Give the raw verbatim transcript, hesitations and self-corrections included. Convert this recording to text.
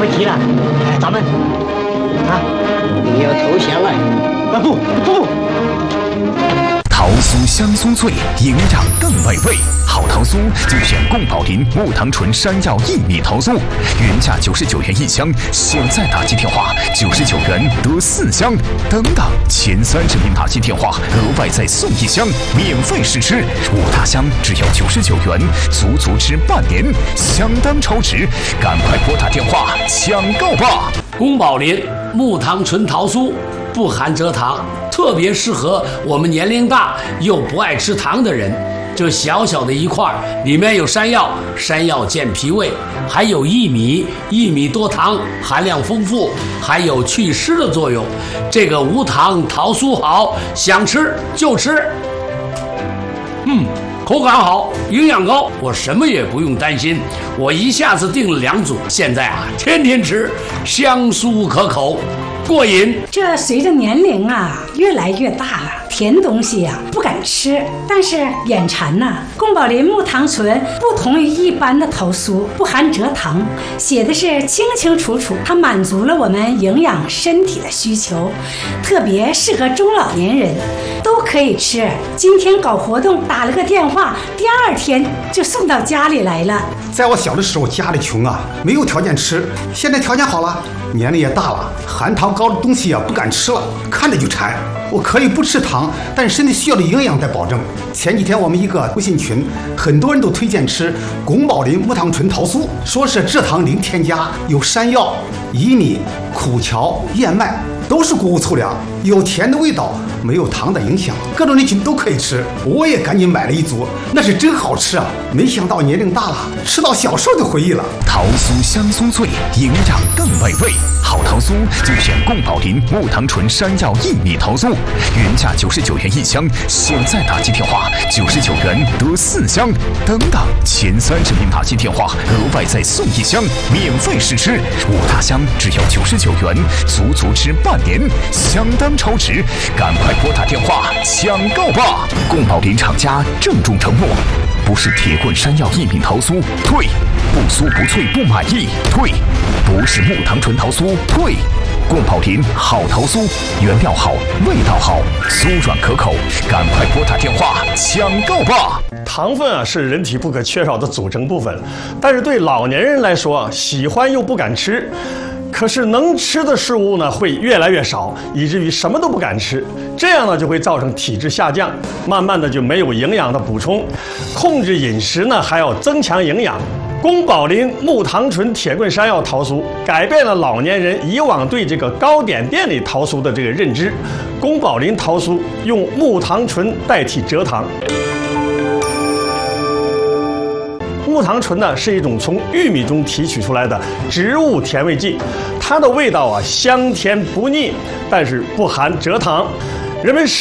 会提了。哎，咱们啊，你要投降了？啊不不不。 桃酥香酥脆，营养更美味。好桃酥就选贡宝林木糖醇山药薏米桃酥，原价九十九元一箱，现在打击电话九十九元得四箱。等等，前三十名打击电话额外再送一箱，免费试吃。五大箱只要九十九元，足足吃半年，相当超值。赶快拨打电话抢购吧！ 宫保林木糖醇桃酥不含蔗糖，特别适合我们年龄大又不爱吃糖的人。这小小的一块里面有山药，山药健脾胃，还有薏米，薏米多糖，含量丰富，还有祛湿的作用。这个无糖桃酥好，想吃就吃。嗯，口感好，营养高，我什么也不用担心。我一下子订了两组，现在啊，天天吃，香酥可口，过瘾。 这随着年龄啊越来越大了，甜东西啊不敢吃，但是眼馋呐、啊。宫保林木糖醇不同于一般的桃酥，不含蔗糖，写的是清清楚楚，它满足了我们营养身体的需求，特别适合中老年人，都可以吃。今天搞活动打了个电话，第二天就送到家里来了。 在我小的时候，家里穷啊，没有条件吃，现在条件好了，年龄也大了，含糖高的东西啊不敢吃了，看着就馋。我可以不吃糖，但身体需要的营养得保证。前几天我们一个微信群，很多人都推荐吃宫保林木糖醇桃酥，说是蔗糖零添加，有山药、薏米、苦荞、燕麦，都是谷物粗粮，有甜的味道，没有糖的影响，各种人群都可以吃。我也赶紧买了一组，那是真好吃啊！没想到年龄大了，吃到小时候的回忆了。 桃酥香酥脆，营养更美味。好桃酥就选贡宝林木糖醇山药薏米桃酥，原价九十九元一箱，现在打击电话九十九元得四箱。等等，前三十名打击电话额外再送一箱，免费试吃。五大箱只要九十九元，足足吃半年，相当超值。赶快拨打电话抢购吧！贡宝林厂家郑重承诺，不是铁棍山药薏米桃酥，退；不酥不脆不满意，退；不是木糖醇桃酥，退。贡宝林好桃酥，原料好，味道好，酥软可口，赶快拨打电话抢购吧！ 糖分啊是人体不可缺少的组成部分，但是对老年人来说，喜欢又不敢吃。可是能吃的食物呢会越来越少，以至于什么都不敢吃，这样呢就会造成体质下降，慢慢的就没有营养的补充。控制饮食呢还要增强营养。宫保林木糖醇铁棍山药桃酥改变了老年人以往对这个糕点店里桃酥的这个认知。宫保林桃酥用木糖醇代替蔗糖。木糖醇呢是一种从玉米中提取出来的植物甜味剂，它的味道啊香甜不腻，但是不含蔗糖。人们